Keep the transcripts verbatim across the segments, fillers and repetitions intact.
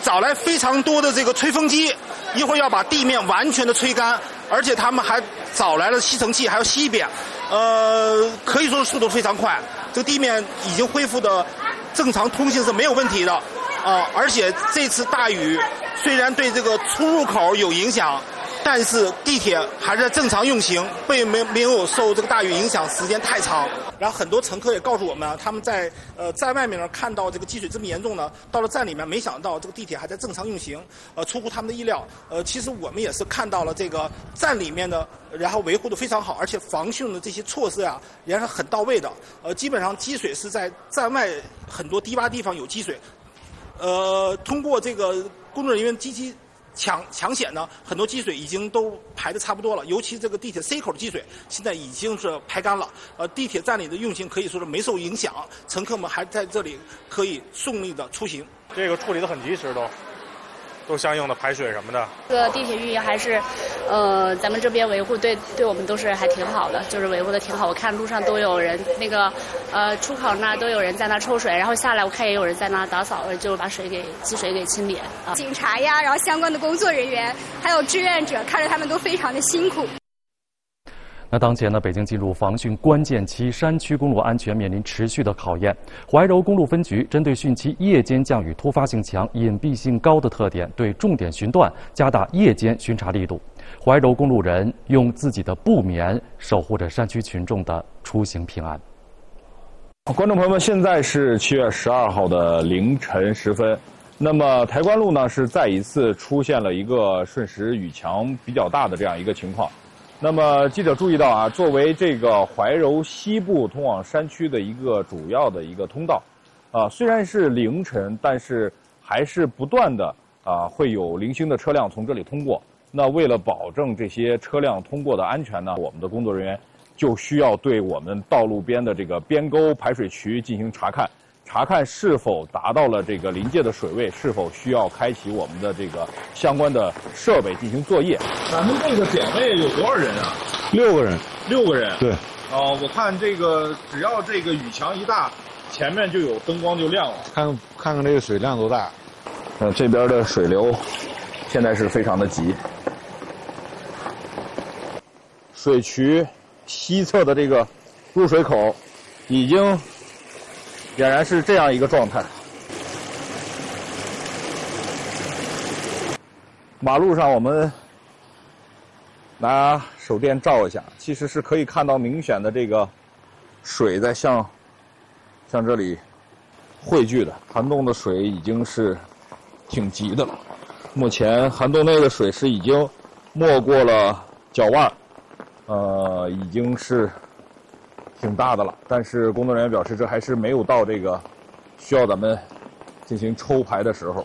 找来非常多的这个吹风机，一会儿要把地面完全的吹干，而且他们还找来了吸尘器，还要吸一遍，呃，可以说速度非常快。这个地面已经恢复的正常通行是没有问题的，啊、呃，而且这次大雨虽然对这个出入口有影响，但是地铁还是正常运行，并没没有受这个大雨影响时间太长。然后很多乘客也告诉我们，他们在呃在外面呢看到这个积水这么严重呢，到了站里面没想到这个地铁还在正常运行，呃出乎他们的意料。呃，其实我们也是看到了这个站里面的，然后维护的非常好，而且防汛的这些措施啊也是很到位的。呃，基本上积水是在站外很多低洼地方有积水，呃，通过这个工作人员积极抢抢险呢，很多积水已经都排得差不多了，尤其这个地铁 C 口的积水现在已经是排干了。呃，地铁站里的运行可以说是没受影响，乘客们还在这里可以顺利的出行。 这个处理的很及时都。都相应的排水什么的。 这个地铁运营还是，呃，咱们这边维护对对我们都是还挺好的，就是维护的挺好。我看路上都有人，那个呃出口那都有人在那抽水，然后下来我看也有人在那打扫，就把水给积水给清理啊。 警察呀，然后相关的工作人员，还有志愿者，看着他们都非常的辛苦。 那当前呢，北京进入防汛关键期，山区公路安全面临持续的考验。怀柔公路分局针对汛期夜间降雨突发性强、隐蔽性高的特点，对重点巡段加大夜间巡查力度。怀柔公路人用自己的不眠守护着山区群众的出行平安。 观众朋友们，现在是七月十二号的凌晨时分。那么台关路呢是再一次出现了一个瞬时雨强比较大的这样一个情况。那么记者注意到啊，作为这个怀柔西部通往山区的一个主要的一个通道，啊，虽然是凌晨，但是还是不断的啊会有零星的车辆从这里通过。那为了保证这些车辆通过的安全呢，我们的工作人员就需要对我们道路边的这个边沟排水渠进行查看。查看是否达到了这个临界的水位，是否需要开启我们的这个相关的设备进行作业。咱们这个点位有多少人啊？ 六个人。 六个人。 对。 哦、呃，我看这个只要这个雨强一大，前面就有灯光就亮了。 看看看这个水量多大。 呃，这边的水流现在是非常的急。水渠西侧的这个入水口已经俨然是这样一个状态。马路上我们拿手电照一下，其实是可以看到明显的这个水在向向这里汇聚的。涵洞的水已经是挺急的了，目前涵洞内的水是已经没过了脚腕，呃，已经是挺大的了，但是工作人员表示，这还是没有到这个需要咱们进行抽排的时候。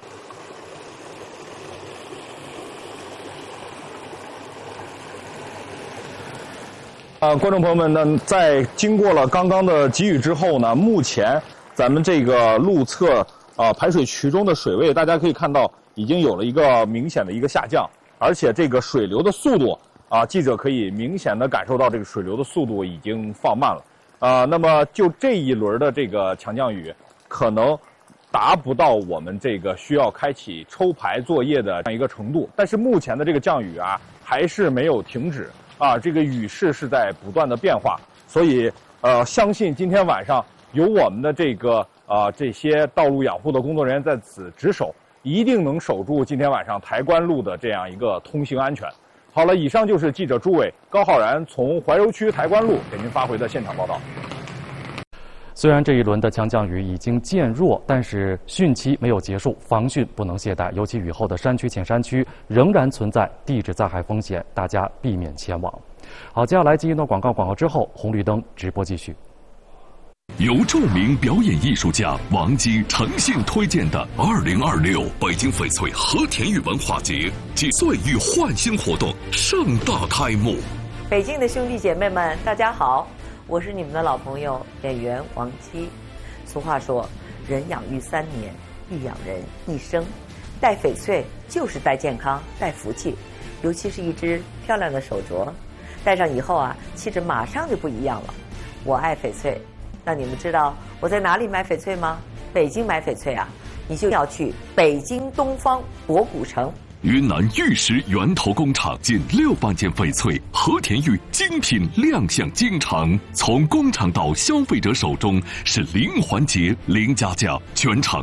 啊，观众朋友们呢，在经过了刚刚的急雨之后呢，目前咱们这个路侧啊排水渠中的水位，大家可以看到已经有了一个明显的一个下降，而且这个水流的速度。啊，记者可以明显的感受到这个水流的速度已经放慢了，啊，那么就这一轮的这个强降雨，可能达不到我们这个需要开启抽排作业的这样一个程度，但是目前的这个降雨啊，还是没有停止，啊，这个雨势是在不断的变化，所以呃，相信今天晚上有我们的这个啊、呃、这些道路养护的工作人员在此值守，一定能守住今天晚上台关路的这样一个通行安全。好了，以上就是记者朱伟、高浩然从怀柔区台关路给您发回的现场报道。 虽然这一轮的强降雨已经渐弱，但是汛期没有结束，防汛不能懈怠，尤其雨后的山区、浅山区仍然存在地质灾害风险，大家避免前往。好，接下来进一段广告，广告之后红绿灯直播继续。 由著名表演艺术家王姬诚信推荐的二零二六北京翡翠和田玉文化节暨岁月焕新活动盛大开幕。 北京的兄弟姐妹们，大家好，我是你们的老朋友演员王姬。俗话说，人养育三年，亦养人一生。戴翡翠就是戴健康、戴福气，尤其是一只漂亮的手镯，戴上以后啊，气质马上就不一样了。我爱翡翠。那你们知道我在哪里买翡翠吗？北京买翡翠啊， 你就要去北京东方博古城。 云南玉石源头工厂近六万件翡翠和田玉精品亮相京城，从工厂到消费者手中是零环节零加价，全场